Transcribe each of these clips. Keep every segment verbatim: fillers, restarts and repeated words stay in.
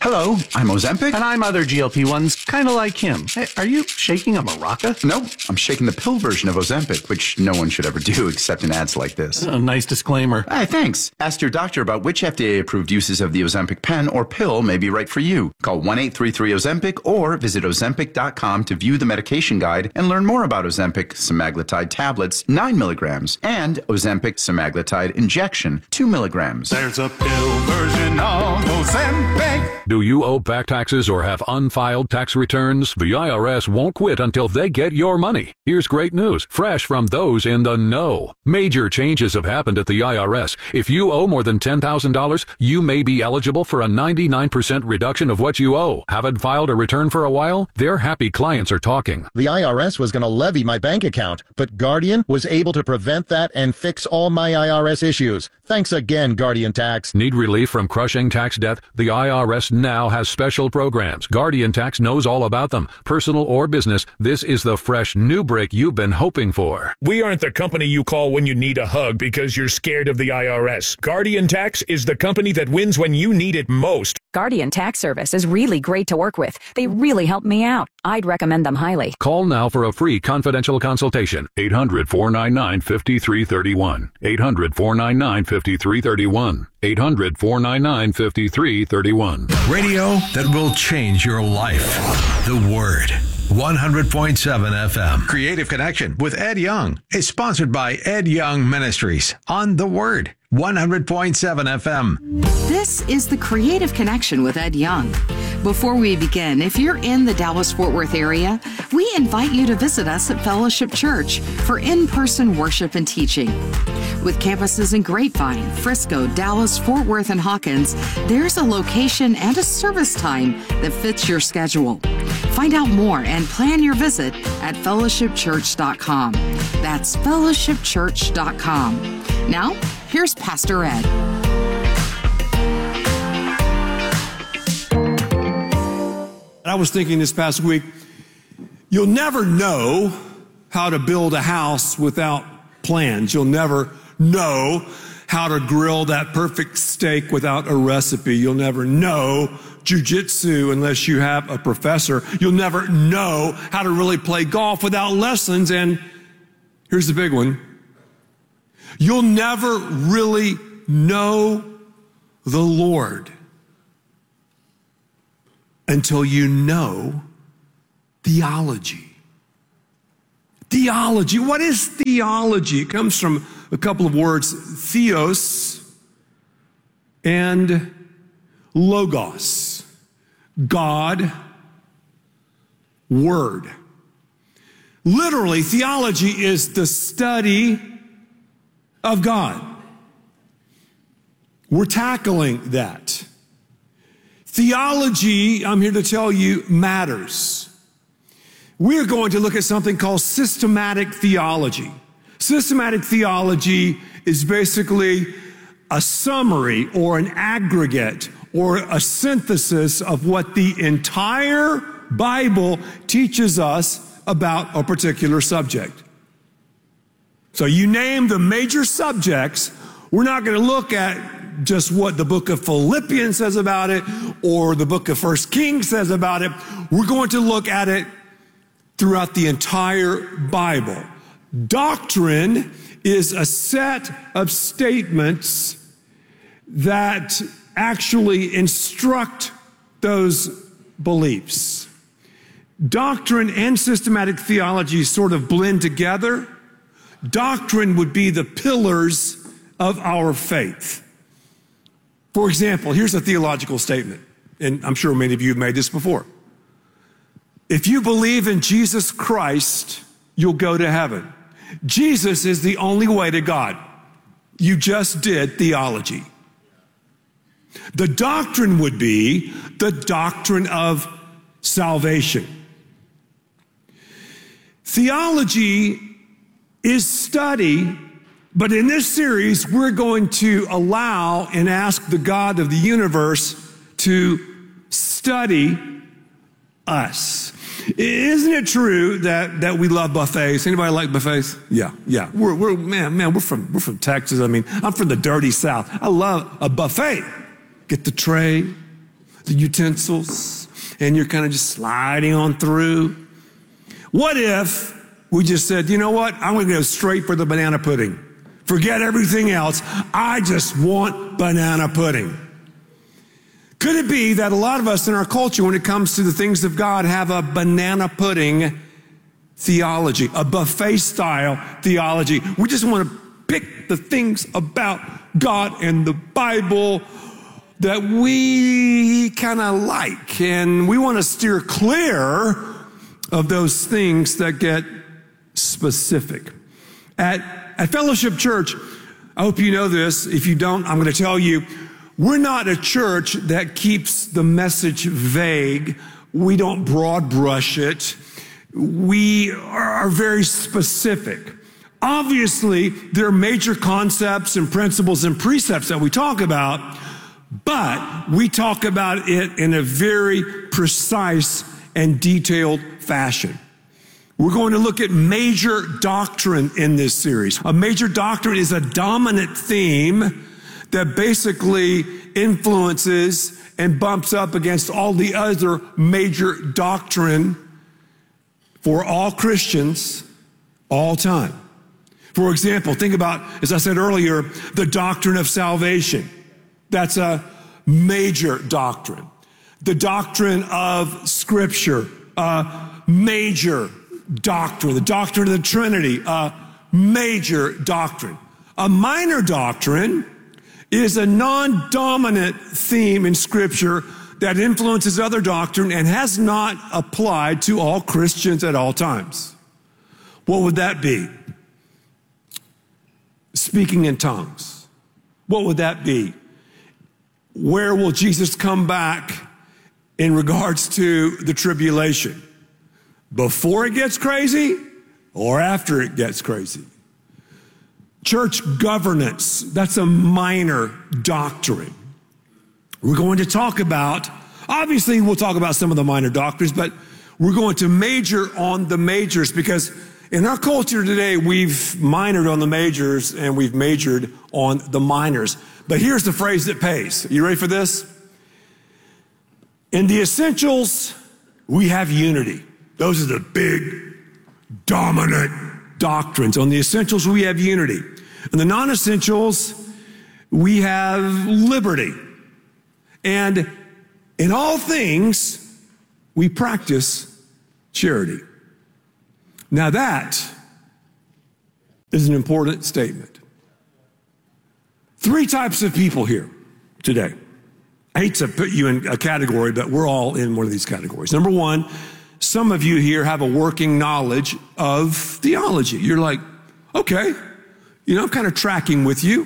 Hello, I'm Ozempic. And I'm other G L P ones, kind of like him. Hey, are you shaking a maraca? Nope, I'm shaking the pill version of Ozempic, which no one should ever do except in ads like this. A nice disclaimer. Hey, thanks. Ask your doctor about which F D A-approved uses of the Ozempic pen or pill may be right for you. Call one eight three three Ozempic or visit ozempic dot com to view the medication guide and learn more about Ozempic semaglutide tablets, nine milligrams, and Ozempic semaglutide injection, two milligrams. There's a pill version of Ozempic. Do you owe back taxes or have unfiled tax returns? The I R S won't quit until they get your money. Here's great news, fresh from those in the know. Major changes have happened at the I R S. If you owe more than ten thousand dollars, you may be eligible for a ninety-nine percent reduction of what you owe. Haven't filed a return for a while? Their happy clients are talking. The I R S was going to levy my bank account, but Guardian was able to prevent that and fix all my I R S issues. Thanks again, Guardian Tax. Need relief from crushing tax debt? The I R S now has special programs. Guardian Tax knows all about them. Personal or business, this is the fresh new break you've been hoping for. We aren't the company you call when you need a hug because you're scared of the I R S. Guardian Tax is the company that wins when you need it most. Guardian Tax Service is really great to work with. They really helped me out. I'd recommend them highly. Call now for a free confidential consultation. eight hundred, four nine nine, five three three one. eight hundred, four nine nine, five three three one. eight hundred, four nine nine, five three three one. Radio that will change your life. The Word. one hundred point seven F M. Creative Connection with Ed Young is sponsored by Ed Young Ministries on The Word. one hundred point seven F M. This is the Creative Connection with Ed Young. Before we begin, if you're in the Dallas-Fort Worth area, we invite you to visit us at Fellowship Church for in-person worship and teaching. With campuses in Grapevine, Frisco, Dallas, Fort Worth, and Hawkins, there's a location and a service time that fits your schedule. Find out more and plan your visit at fellowship church dot com. That's fellowship church dot com. Now, here's Pastor Ed. I was thinking this past week, you'll never know how to build a house without plans. You'll never know how to grill that perfect steak without a recipe. You'll never know jiu-jitsu unless you have a professor. You'll never know how to really play golf without lessons. And here's the big one. You'll never really know the Lord until you know theology. Theology. What is theology? It comes from a couple of words, theos and logos. God, word. Literally, theology is the study of God. We're tackling that. Theology, I'm here to tell you, matters. We're going to look at something called systematic theology. Systematic theology is basically a summary or an aggregate or a synthesis of what the entire Bible teaches us about a particular subject. So you name the major subjects, we're not going to look at just what the book of Philippians says about it or the book of First Kings says about it. We're going to look at it throughout the entire Bible. Doctrine is a set of statements that actually instruct those beliefs. Doctrine and systematic theology sort of blend together. Doctrine would be the pillars of our faith. For example, here's a theological statement, and I'm sure many of you have made this before. If you believe in Jesus Christ, you'll go to heaven. Jesus is the only way to God. You just did theology. The doctrine would be the doctrine of salvation. Theology is study, but in this series, we're going to allow and ask the God of the universe to study us. Isn't it true that, that we love buffets? Anybody like buffets? Yeah, yeah. We're, we're, man, man, we're from, we're from Texas. I mean, I'm from the dirty South. I love a buffet. Get the tray, the utensils, and you're kind of just sliding on through. What if we just said, you know what? I'm going to go straight for the banana pudding. Forget everything else. I just want banana pudding. Could it be that a lot of us in our culture, when it comes to the things of God, have a banana pudding theology, a buffet style theology? We just want to pick the things about God and the Bible that we kind of like, and we want to steer clear of those things that get specific. At, at Fellowship Church, I hope you know this. If you don't, I'm going to tell you, we're not a church that keeps the message vague. We don't broad brush it. We are very specific. Obviously, there are major concepts and principles and precepts that we talk about, but we talk about it in a very precise and detailed fashion. We're going to look at major doctrine in this series. A major doctrine is a dominant theme that basically influences and bumps up against all the other major doctrine for all Christians all time. For example, think about, as I said earlier, the doctrine of salvation. That's a major doctrine. The doctrine of Scripture, a major doctrine. The doctrine of the Trinity, a major doctrine. A minor doctrine is a non-dominant theme in Scripture that influences other doctrine and has not applied to all Christians at all times. What would that be? Speaking in tongues. What would that be? Where will Jesus come back in regards to the tribulation? Before it gets crazy or after it gets crazy? Church governance, that's a minor doctrine. We're going to talk about, obviously we'll talk about some of the minor doctrines, but we're going to major on the majors, because in our culture today, we've minored on the majors and we've majored on the minors. But here's the phrase that pays. You ready for this? In the essentials, we have unity. Those are the big, dominant doctrines. On the essentials, we have unity. In the non-essentials, we have liberty. And in all things, we practice charity. Now that is an important statement. Three types of people here today. I hate to put you in a category, but we're all in one of these categories. Number one, some of you here have a working knowledge of theology. You're like, okay, you know, I'm kind of tracking with you.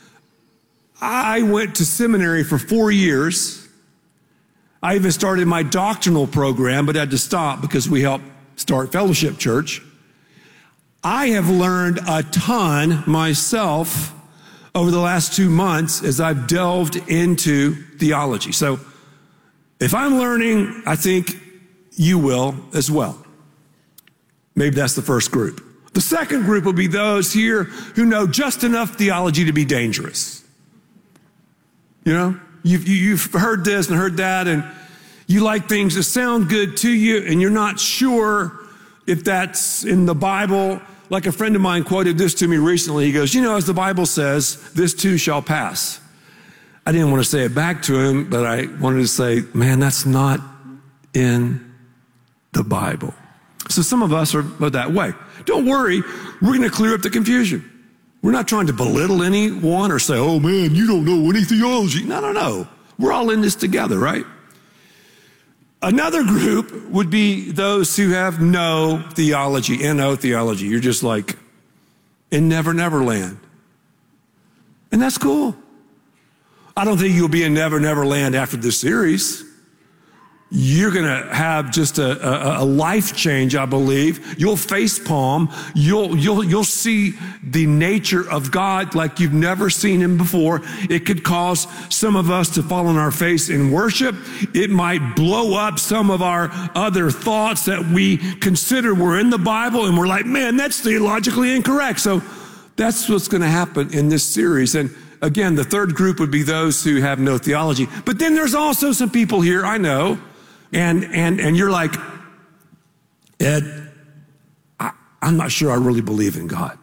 I went to seminary for four years. I even started my doctrinal program, but had to stop because we helped start Fellowship Church. I have learned a ton myself over the last two months as I've delved into theology. So if I'm learning, I think you will as well. Maybe that's the first group. The second group will be those here who know just enough theology to be dangerous. You know, you've, you've heard this and heard that, and you like things that sound good to you, and you're not sure if that's in the Bible. Like a friend of mine quoted this to me recently. He goes, you know, as the Bible says, this too shall pass. I didn't want to say it back to him, but I wanted to say, man, that's not in the Bible. So some of us are that way. Don't worry, we're going to clear up the confusion. We're not trying to belittle anyone or say, oh man, you don't know any theology. No, no, no. We're all in this together, right? Another group would be those who have no theology, N O theology. You're just like in Never Never Land. And that's cool. I don't think you'll be in Never Never Land after this series. You're going to have just a, a, a life change, I believe. You'll face palm. You'll, you'll, you'll see the nature of God like you've never seen him before. It could cause some of us to fall on our face in worship. It might blow up some of our other thoughts that we consider were in the Bible. And we're like, man, that's theologically incorrect. So that's what's going to happen in this series. And again, the third group would be those who have no theology. But then there's also some people here, I know, and and and you're like, Ed, I, I'm not sure I really believe in God.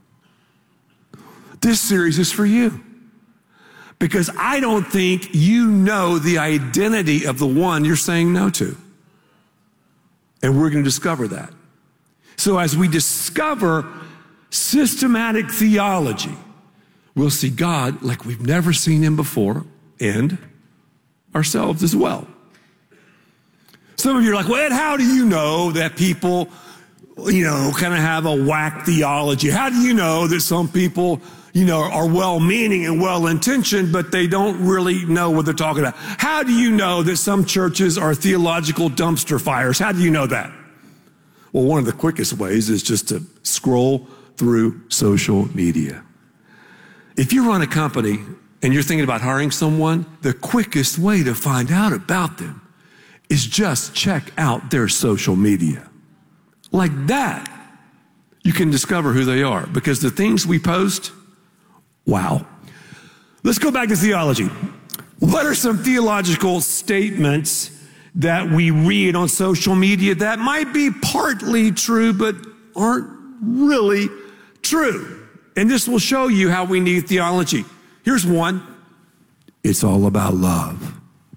This series is for you. Because I don't think you know the identity of the one you're saying no to. And we're going to discover that. So as we discover systematic theology, we'll see God like we've never seen him before, and ourselves as well. Some of you are like, well, Ed, how do you know that people, you know, kind of have a whack theology? How do you know that some people, you know, are well-meaning and well-intentioned, but they don't really know what they're talking about? How do you know that some churches are theological dumpster fires? How do you know that? Well, one of the quickest ways is just to scroll through social media. If you run a company and you're thinking about hiring someone, the quickest way to find out about them is just check out their social media. Like that, you can discover who they are, because the things we post, wow. Let's go back to theology. What are some theological statements that we read on social media that might be partly true but aren't really true? And this will show you how we need theology. Here's one. It's all about love.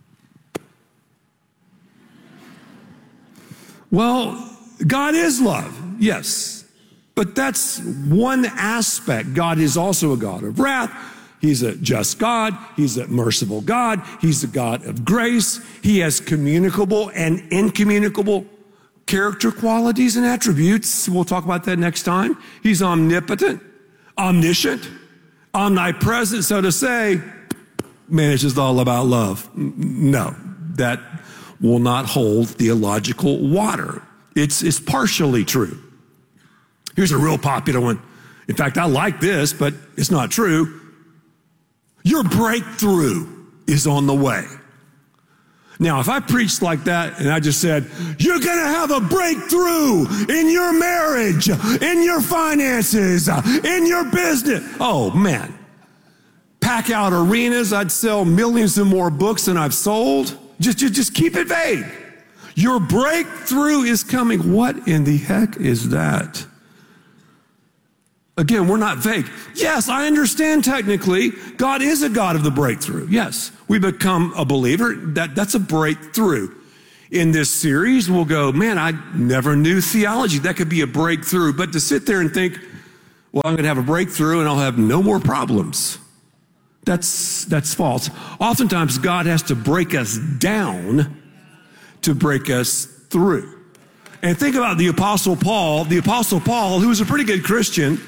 Well, God is love, yes. But that's one aspect. God is also a God of wrath. He's a just God. He's a merciful God. He's a God of grace. He has communicable and incommunicable character qualities and attributes. We'll talk about that next time. He's omnipotent, omniscient, omnipresent. So to say, man, it's just all about love. No, that will not hold theological water. It's, it's partially true. Here's a real popular one. In fact, I like this, but it's not true. Your breakthrough is on the way. Now, if I preached like that and I just said, you're going to have a breakthrough in your marriage, in your finances, in your business. Oh, man. Pack out arenas. I'd sell millions and more books than I've sold. Just, just, just keep it vague. Your breakthrough is coming. What in the heck is that? Again, we're not vague. Yes, I understand technically God is a God of the breakthrough. Yes, we become a believer. That, that's a breakthrough. In this series, we'll go, man, I never knew theology. That could be a breakthrough. But to sit there and think, well, I'm going to have a breakthrough and I'll have no more problems. That's, that's false. Oftentimes, God has to break us down to break us through. And think about the Apostle Paul. The Apostle Paul, who was a pretty good Christian.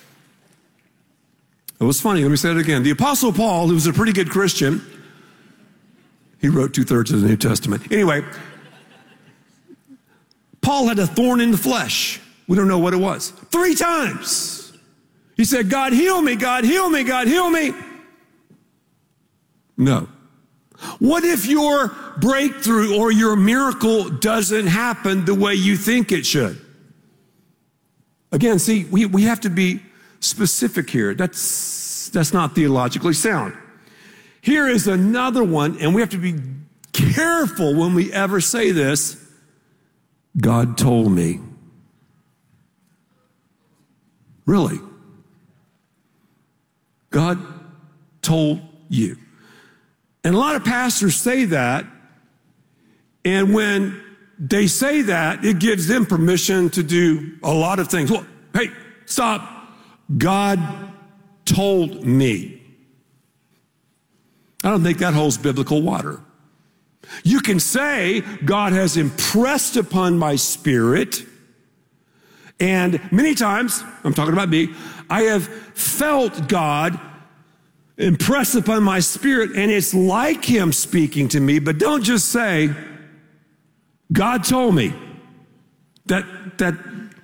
It was funny. Let me say it again. The Apostle Paul, who was a pretty good Christian, he wrote two-thirds of the New Testament. Anyway, Paul had a thorn in the flesh. We don't know what it was. Three times. He said, God, heal me, God, heal me, God, heal me. No. What if your breakthrough or your miracle doesn't happen the way you think it should? Again, see, we, we have to be specific here. That's, that's not theologically sound. Here is another one, and we have to be careful when we ever say this. God told me. Really? God told you. And a lot of pastors say that, and when they say that, it gives them permission to do a lot of things. Well, hey, stop. God told me. I don't think that holds biblical water. You can say, God has impressed upon my spirit, and many times, I'm talking about me, I have felt God impress upon my spirit, and it's like him speaking to me. But don't just say, God told me. That, that,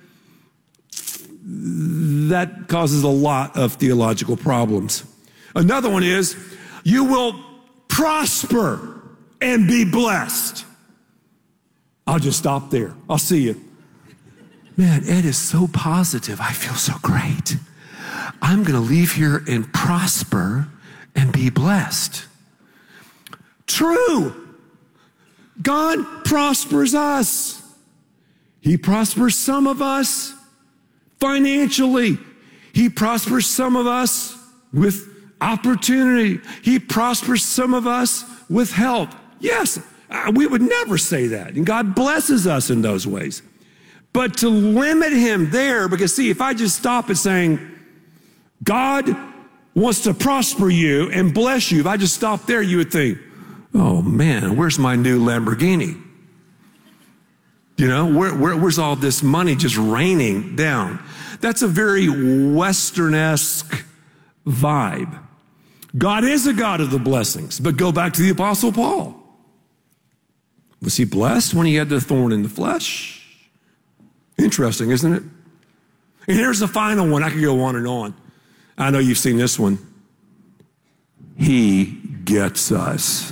that causes a lot of theological problems. Another one is, you will prosper and be blessed. I'll just stop there. I'll see you. Man, Ed is so positive. I feel so great. I'm going to leave here and prosper and be blessed. True. God prospers us. He prospers some of us financially. He prospers some of us with opportunity. He prospers some of us with help. Yes, we would never say that. And God blesses us in those ways. But to limit him there, because see, if I just stop at saying, God wants to prosper you and bless you, if I just stop there, you would think, oh man, where's my new Lamborghini? You know, where, where, where's all this money just raining down? That's a very Western-esque vibe. God is a God of the blessings, but go back to the Apostle Paul. Was he blessed when he had the thorn in the flesh? Interesting, isn't it? And here's the final one. I could go on and on. I know you've seen this one. He gets us.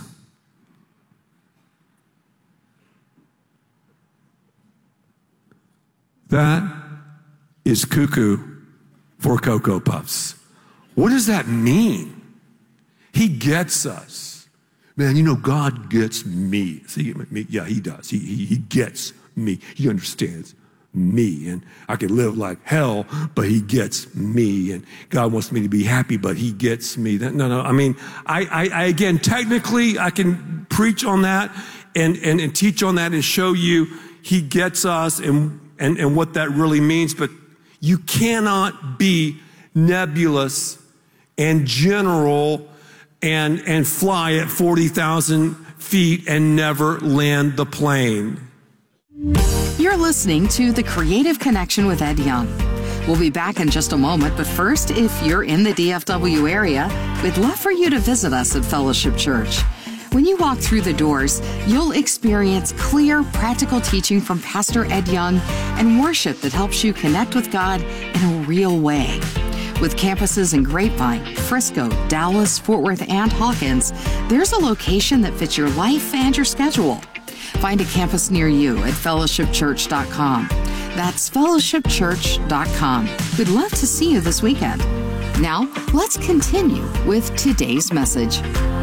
That is cuckoo for Cocoa Puffs. What does that mean? He gets us. Man, you know, God gets me. See, yeah, he does. He, he, he gets me. He understands me. And I can live like hell, but he gets me. And God wants me to be happy, but he gets me. That, no, no, I mean, I, I, I, again, technically, I can preach on that and, and, and teach on that and show you he gets us and, and, and what that really means. But you cannot be nebulous and general and, and fly at forty thousand feet and never land the plane. You're listening to The Creative Connection with Ed Young. We'll be back in just a moment, but first, if you're in the D F W area, we'd love for you to visit us at Fellowship Church. When you walk through the doors, you'll experience clear, practical teaching from Pastor Ed Young and worship that helps you connect with God in a real way. With campuses in Grapevine, Frisco, Dallas, Fort Worth, and Hawkins, there's a location that fits your life and your schedule. Find a campus near you at fellowship church dot com. That's fellowship church dot com. We'd love to see you this weekend. Now, let's continue with today's message.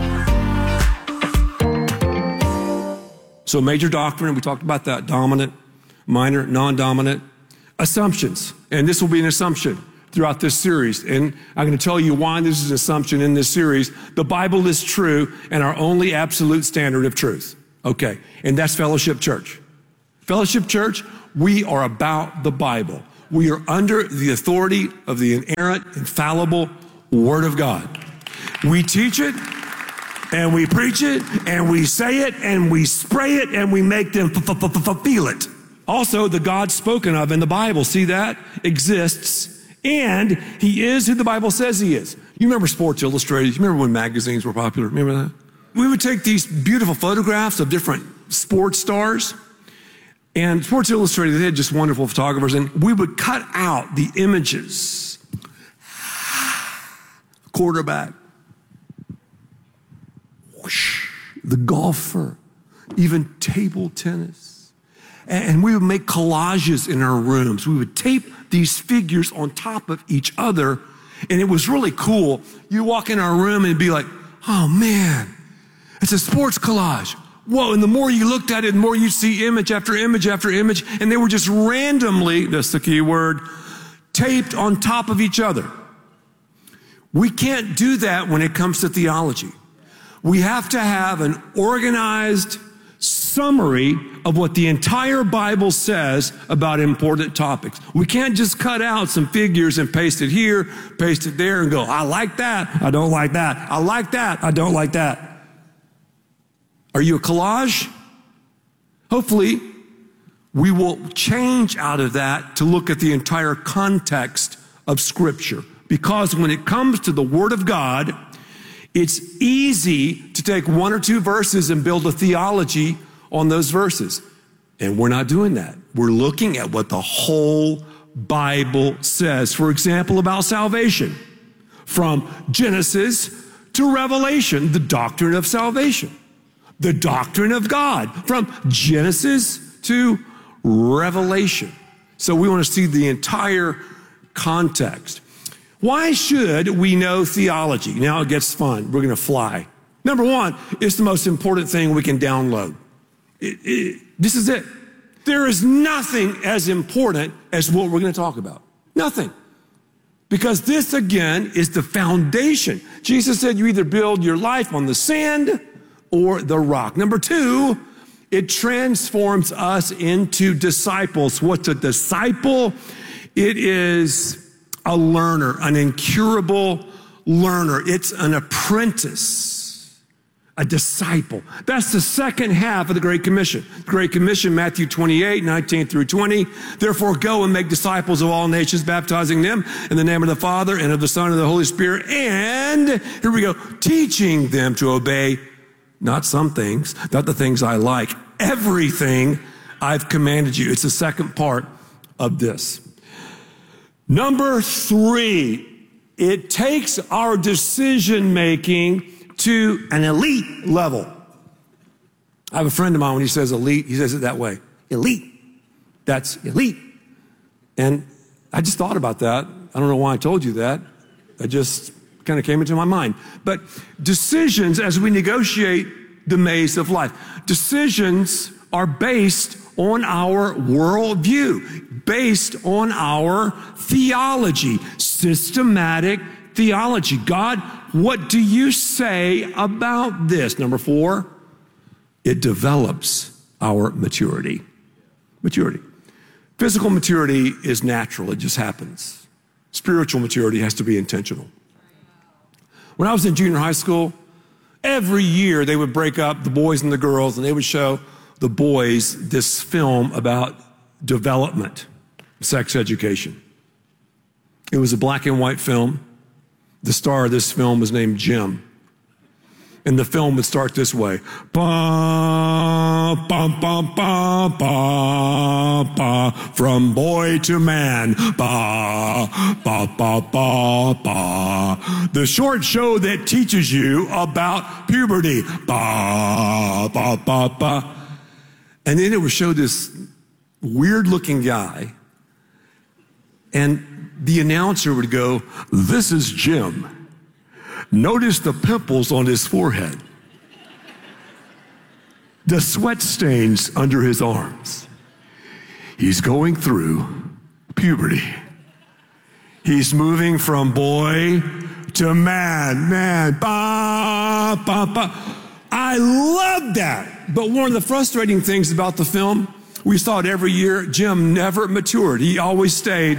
So major doctrine, we talked about that, dominant, minor, non-dominant, assumptions. And this will be an assumption throughout this series. And I'm going to tell you why this is an assumption in this series. The Bible is true and our only absolute standard of truth. Okay, and that's Fellowship Church. Fellowship Church, we are about the Bible. We are under the authority of the inerrant, infallible Word of God. We teach it, and we preach it, and we say it, and we spray it, and we make them feel it. Also, the God spoken of in the Bible, see that? Exists, and he is who the Bible says he is. You remember Sports Illustrated? You remember when magazines were popular? Remember that? We would take these beautiful photographs of different sports stars, and Sports Illustrated, they had just wonderful photographers, and we would cut out the images. Quarterback, whoosh, the golfer, even table tennis. And we would make collages in our rooms. We would tape these figures on top of each other, and it was really cool. You walk in our room and be like, oh man, it's a sports collage. Whoa, and the more you looked at it, the more you see image after image after image, and they were just randomly, that's the key word, taped on top of each other. We can't do that when it comes to theology. We have to have an organized summary of what the entire Bible says about important topics. We can't just cut out some figures and paste it here, paste it there, and go, I like that, I don't like that, I like that, I don't like that. Are you a collage? Hopefully, we will change out of that to look at the entire context of Scripture. Because when it comes to the Word of God, it's easy to take one or two verses and build a theology on those verses. And we're not doing that. We're looking at what the whole Bible says. For example, about salvation. From Genesis to Revelation, the doctrine of salvation. The doctrine of God. From Genesis to Revelation. So we want to see the entire context. Why should we know theology? Now it gets fun. We're going to fly. Number one, it's the most important thing we can download. It, it, this is it. There is nothing as important as what we're going to talk about. Nothing. Because this, again, is the foundation. Jesus said you either build your life on the sand or the rock. Number two, it transforms us into disciples. What's a disciple? It is a learner, an incurable learner. It's an apprentice. A disciple. That's the second half of the Great Commission. The Great Commission, Matthew twenty-eight, nineteen through twenty. Therefore, go and make disciples of all nations, baptizing them in the name of the Father and of the Son and of the Holy Spirit. And, here we go, teaching them to obey not some things, not the things I like, everything I've commanded you. It's the second part of this. Number three, it takes our decision making to an elite level. I have a friend of mine, when he says elite, he says it that way. Elite. That's elite. And I just thought about that. I don't know why I told you that. I just kind of came into my mind. But decisions, as we negotiate the maze of life, decisions are based on our worldview, based on our theology, systematic theology. God, what do you say about this? Number four, it develops our maturity. Maturity. Physical maturity is natural. It just happens. Spiritual maturity has to be intentional. When I was in junior high school, every year they would break up the boys and the girls, and they would show the boys this film about development, sex education. It was a black and white film. The star of this film was named Jim. And the film would start this way. Ba, ba, ba, ba, ba, ba, from boy to man. Ba, ba, ba, ba, ba. The short show that teaches you about puberty. Ba, ba, ba, ba. And then it would show this weird looking guy. And the announcer would go, "This is Jim. Notice the pimples on his forehead, the sweat stains under his arms. He's going through puberty. He's moving from boy to man, man, ba, ba, ba." I love that. But one of the frustrating things about the film, we saw it every year, Jim never matured. He always stayed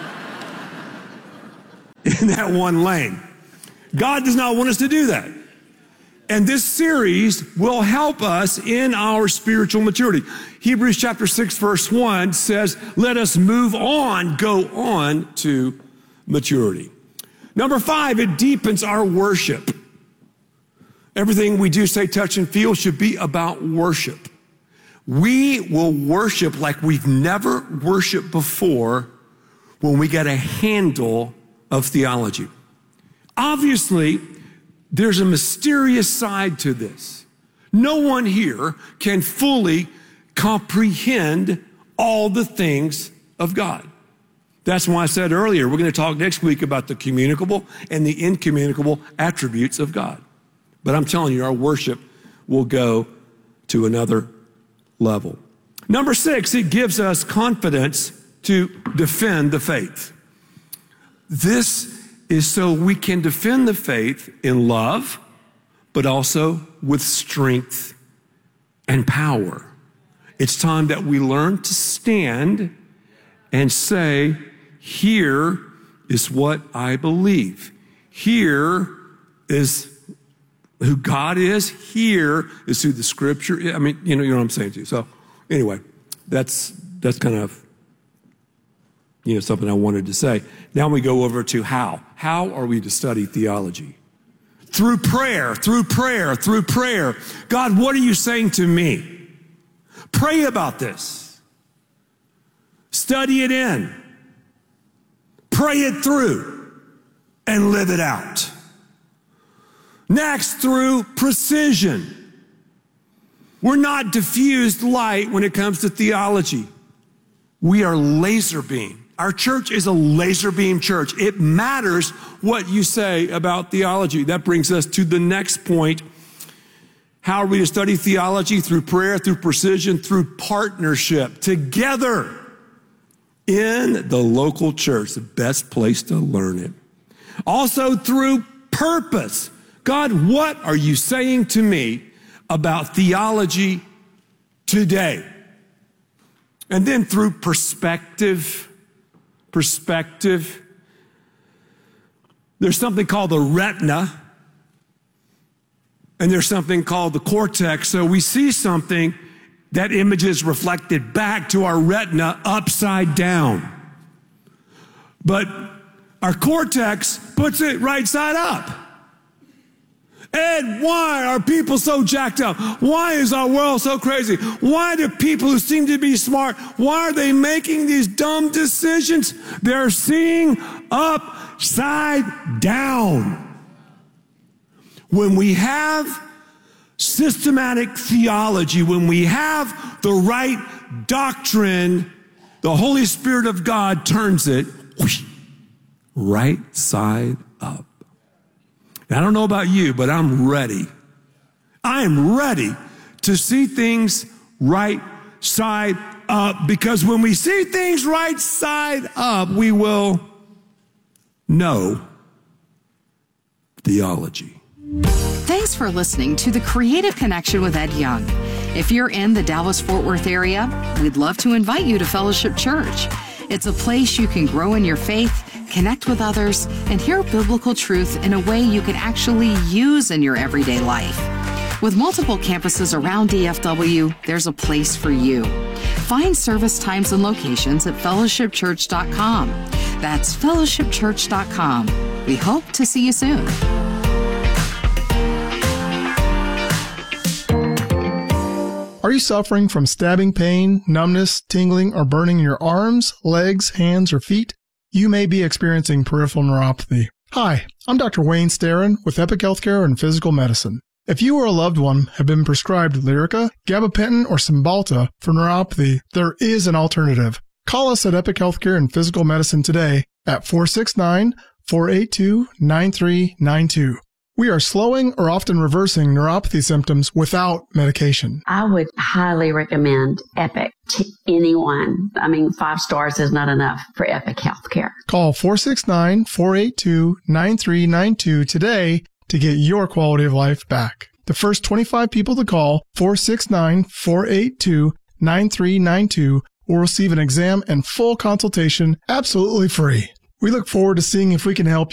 in that one lane. God does not want us to do that. And this series will help us in our spiritual maturity. Hebrews chapter six, verse one says, let us move on, go on to maturity. Number five, it deepens our worship. Everything we do, say, touch, and feel should be about worship. We will worship like we've never worshiped before when we get a handle of theology. Obviously, there's a mysterious side to this. No one here can fully comprehend all the things of God. That's why I said earlier, we're going to talk next week about the communicable and the incommunicable attributes of God. But I'm telling you, our worship will go to another level. Number six, it gives us confidence to defend the faith. This is so we can defend the faith in love, but also with strength and power. It's time that we learn to stand and say, here is what I believe. Here is who God is. Here is who the scripture is. I mean, you know, you know what I'm saying to you. So anyway, that's, that's kind of, you know, something I wanted to say. Now we go over to how. How are we to study theology? Through prayer, through prayer, through prayer. God, what are you saying to me? Pray about this. Study it in. Pray it through and live it out. Next, through precision. We're not diffused light when it comes to theology. We are laser beam. Our church is a laser beam church. It matters what you say about theology. That brings us to the next point. How are we to study theology? Through prayer, through precision, through partnership, together in the local church, the best place to learn it. Also through purpose. God, what are you saying to me about theology today? And then through perspective, perspective. There's something called the retina, and there's something called the cortex. So we see something, that image is reflected back to our retina upside down. But our cortex puts it right side up. Ed, why are people so jacked up? Why is our world so crazy? Why do people who seem to be smart, why are they making these dumb decisions? They're seeing upside down. When we have systematic theology, when we have the right doctrine, the Holy Spirit of God turns it whoosh, right side up. I don't know about you, but I'm ready. I am ready to see things right side up, because when we see things right side up, we will know theology. Thanks for listening to The Creative Connection with Ed Young. If you're in the Dallas-Fort Worth area, we'd love to invite you to Fellowship Church. It's a place you can grow in your faith, connect with others, and hear biblical truth in a way you can actually use in your everyday life. With multiple campuses around D F W, there's a place for you. Find service times and locations at fellowship church dot com. That's fellowship church dot com. We hope to see you soon. Are you suffering from stabbing pain, numbness, tingling, or burning in your arms, legs, hands, or feet? You may be experiencing peripheral neuropathy. Hi, I'm Doctor Wayne Starrin with Epic Healthcare and Physical Medicine. If you or a loved one have been prescribed Lyrica, gabapentin, or Cymbalta for neuropathy, there is an alternative. Call us at Epic Healthcare and Physical Medicine today at four six nine, four eight two, nine three nine two. We are slowing or often reversing neuropathy symptoms without medication. I would highly recommend Epic to anyone. I mean, five stars is not enough for Epic Healthcare. Call four six nine, four eight two, nine three nine two today to get your quality of life back. The first twenty-five people to call four six nine, four eight two, nine three nine two will receive an exam and full consultation absolutely free. We look forward to seeing if we can help